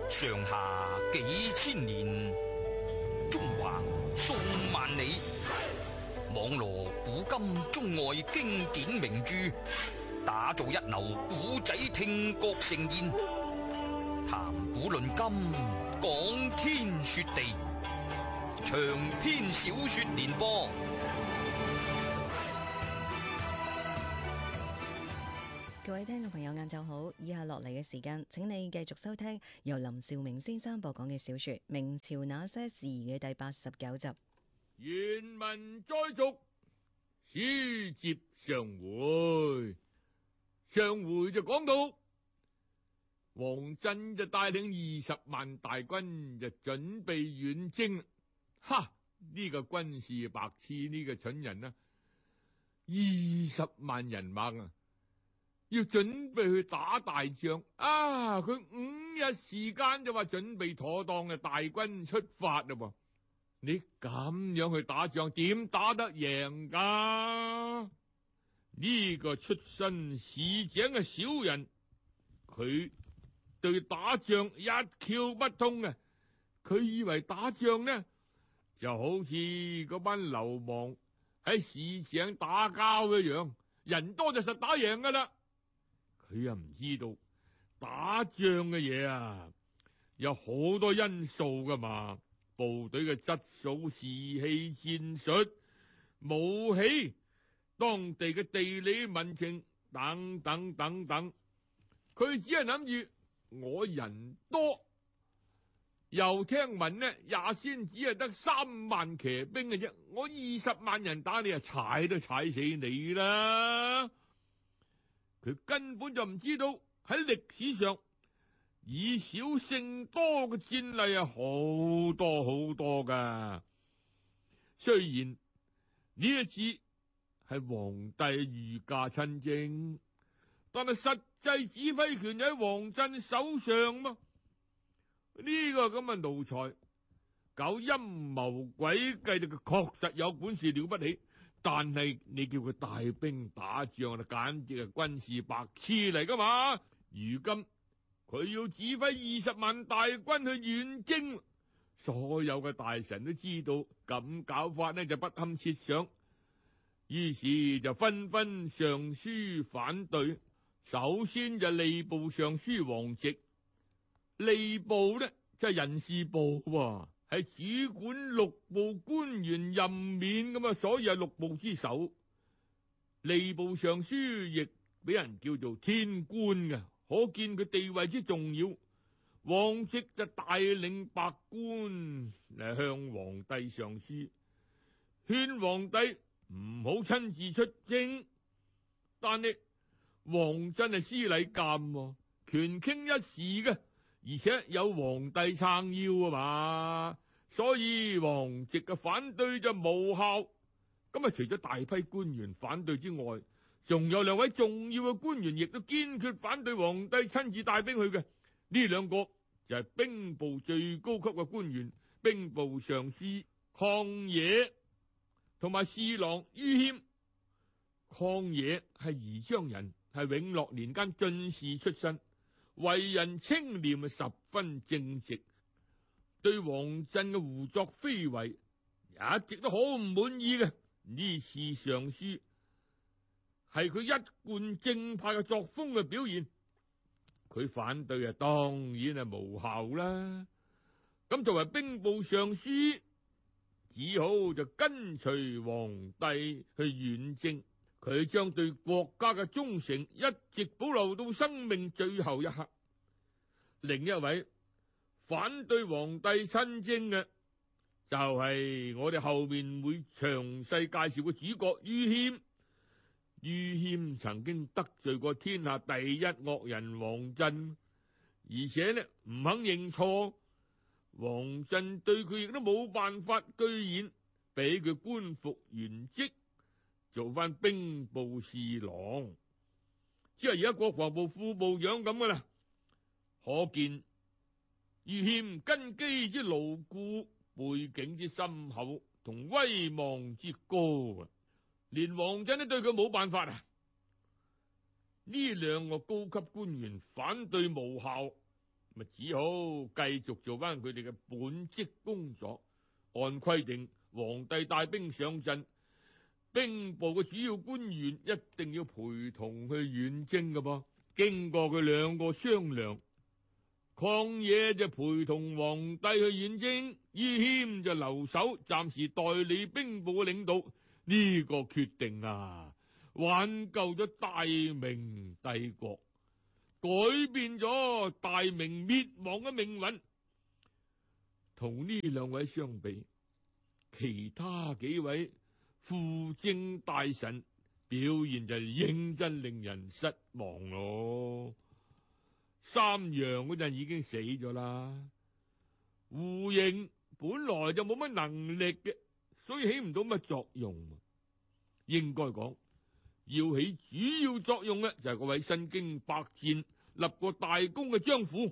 上下幾千年，中橫數萬里，網羅古今中外經典名著，打造一流古仔聽覺盛宴，談古論今，講天說地，長篇小說連播。 各位聽眾朋友，晏晝好！以下落嚟嘅時間，請你繼續收聽由林兆明先生播講嘅小說《明朝那些事》嘅第89集。 原文再續，書接上回。上回就講到，王振就帶領20萬大軍就準備遠征。哈！呢個軍事白痴，呢個蠢人啊，20萬人馬啊！要準備去打大仗啊！佢5日時間就話準備妥當嘅大軍出發啦。你咁樣去打仗，點打得贏噶？呢個出身市井嘅小人，佢對打仗一竅不通嘅。佢以為打仗呢就好似嗰班流氓喺市井打交一樣，人多就實打贏噶啦。佢又唔知道打仗嘅嘢啊，有好多因素噶嘛，部隊嘅質素、士氣、戰術、武器、當地嘅地理民情等等等等。佢只係諗住我人多，又聽聞呢也先只係得3萬騎兵嘅啫，我20萬人打你啊，踩都踩死你啦！佢根本就唔知道喺歷史上以少勝多嘅戰例啊，好多好多噶。雖然呢一次係皇帝御駕親征，但係實際指揮權喺王振手上嘛。呢個咁嘅奴才搞陰謀詭計，佢確實有本事了不起。但係你叫佢帶兵打仗啊，簡直係軍事白痴嚟噶嘛！如今佢要指揮20萬大軍去遠征，所有嘅大臣都知道咁搞法呢就不堪設想，於是就紛紛上書反對。首先就吏部尚書王直，吏部呢就係人事部喎，係主管6部官員任免咁啊，所以係6部之首。吏部尚書亦俾人叫做天官嘅，可見佢地位之重要。王直就帶領百官嚟向皇帝上書，勸皇帝唔好親自出征。但係王振係司禮監，權傾一時嘅，而且有皇帝撐腰啊嘛，所以王直嘅反對就無效。咁啊，除咗大批官員反對之外，仲有2位重要嘅官員亦都堅決反對皇帝親自帶兵去嘅。呢2個就係兵部最高級嘅官員，兵部尚書曠野同埋侍郎于謙。曠野係宜章人，係永樂年間進士出身，為人清廉，十分正直，對王振嘅胡作非為一直都好唔滿意嘅。呢次上書係佢一貫正派嘅作風嘅表現，佢反對啊，當然係無效啦。咁作為兵部尚書，只好就跟隨皇帝去遠征。佢將對國家嘅忠誠一直保留到生命最後一刻。另一位反對皇帝親征嘅，就係我哋後面會詳細介紹嘅主角于謙。于謙曾經得罪過天下第一惡人王振，而且呢唔肯認錯，王振對佢亦都冇辦法，居然俾佢官復原職，做翻兵部侍郎，即係而家國防部副部長咁噶啦。可見于謙根基之牢固，背景之深厚，同威望之高啊！連王振都對佢冇辦法啊！呢2個高級官員反對無效， 咪只好繼續做翻佢哋嘅本職工作。按規定，皇帝帶兵上陣，兵部嘅主要官員一定要陪同去遠征㗎噃。經過佢兩個商量，曠野就陪同皇帝去遠征，于謙就留守，暫時代理兵部嘅領導。呢個決定啊，挽救咗大明帝國，改變咗大明滅亡嘅命運。同呢兩位相比，其他幾位輔政大臣表現就認真令人失望咯。三陽嗰陣已經死咗啦，胡盈本來就冇乜能力嘅，所以起唔到乜作用。應該講，要起主要作用嘅就係嗰位身經百戰、立過大功嘅張輔。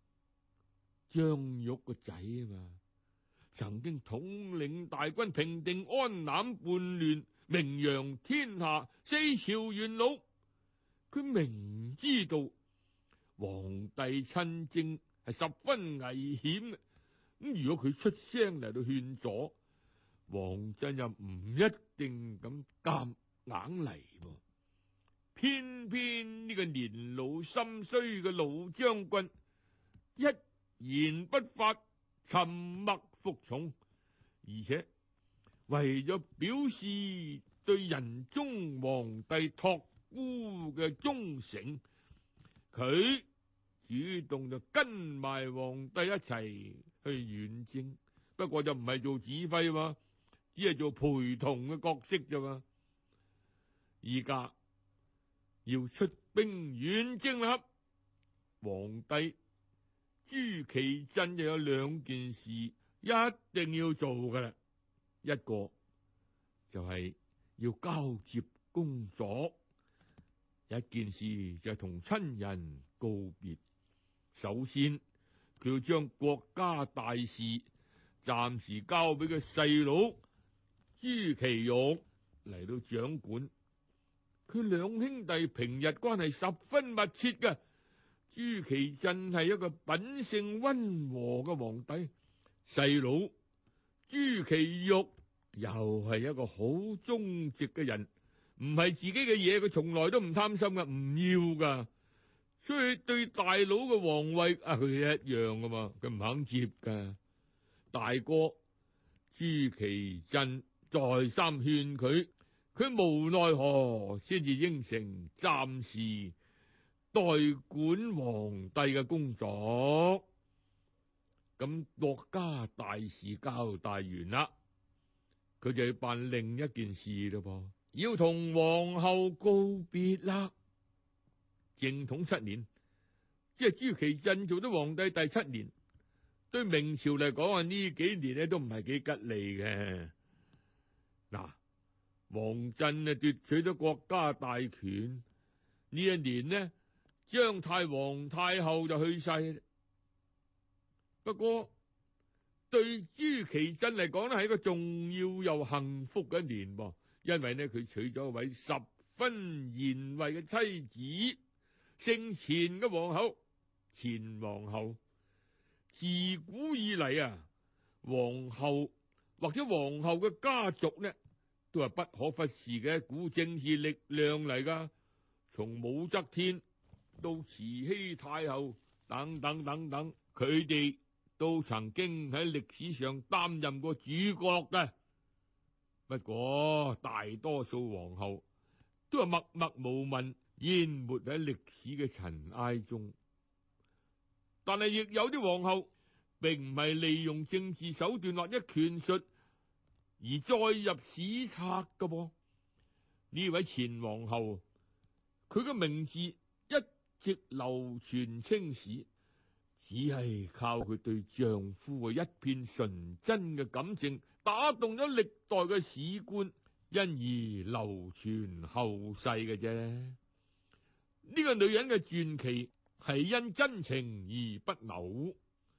張玉個仔啊嘛，曾經統領大軍平定安南叛亂，名揚天下，四朝元老。佢明知道皇帝親征係十分危險嘅，咁如果佢出聲嚟到勸阻，王振又唔一定咁夾硬嚟噃。偏偏呢個年老心衰嘅老將軍一言不發，沉默服從，而且為咗表示對仁宗皇帝託孤嘅忠誠，佢主動就跟埋皇帝一齊去遠征。不過就唔係做指揮嘛，只係做陪同嘅角色咋嘛。而家要出兵遠征啦，皇帝朱祁鎮就有兩件事一定要做噶啦。一個就係要交接工作，一件事就係同親人告別。首先佢要將國家大事暫時交俾佢細佬朱祁鈺嚟到掌管。佢兩兄弟平日關係十分密切嘅。朱祁鎮係一個品性溫和嘅皇帝，細佬朱祁鈺又係一個好忠直嘅人，唔係自己嘅嘢佢從來都唔貪心噶，唔要噶。所以對大佬嘅皇位佢一樣噶嘛，佢唔肯接噶。大哥朱祁鎮再三勸佢，佢無奈何先至應承暫時代管皇帝嘅工作。咁國家大事交代完啦，佢就要辦另一件事咯噃，要同皇后告別啦。正統7年，即係朱祁鎮做咗皇帝第7年，對明朝嚟講呢幾年咧都唔係幾吉利嘅。嗱，王振奪取咗國家大權呢一年呢，張太皇太后就去世。不過對朱祁鎮嚟講咧係一個重要又幸福嘅一年噃，因為呢佢娶咗一位十分賢惠嘅妻子，姓錢嘅皇后。錢皇后自古以嚟啊，皇后或者皇后嘅家族呢，都係不可忽視嘅一股政治力量嚟噶。從武則天到慈禧太后等等等等，佢哋都曾經喺歷史上擔任過主角嘅。不過大多數皇后都係默默無聞，淹沒喺歷史嘅塵埃中。但係亦有啲皇后並唔係利用政治手段或者權術而載入史冊噶噃。呢位錢皇后，佢嘅名字一直流傳青史，只係靠佢對丈夫嘅一片純真嘅感情打動咗歷代嘅史官，因而流傳後世嘅啫。呢個女人嘅傳奇係因真情而不朽，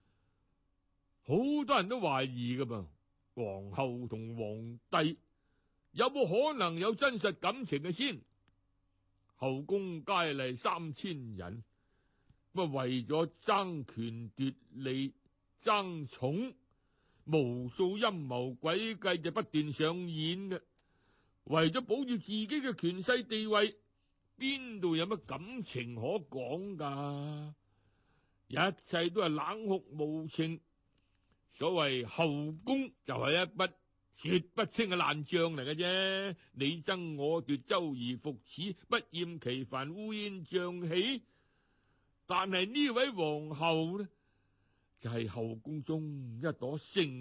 好多人都懷疑噶噃，皇后同皇帝有冇可能有真實感情嘅先？後宮佳麗3000人， 為咗爭權奪利、爭寵，無數陰謀詭計就不斷上演嘅。為咗保住自己嘅權勢地位，邊度有乜感情可講噶？一切都係冷酷無情。所謂後宮就係一筆說不清嘅爛賬嚟嘅啫，你爭我奪，周而復始，不厭其煩，烏煙瘴氣。但係呢位皇后呢，就係後宮中一朵聖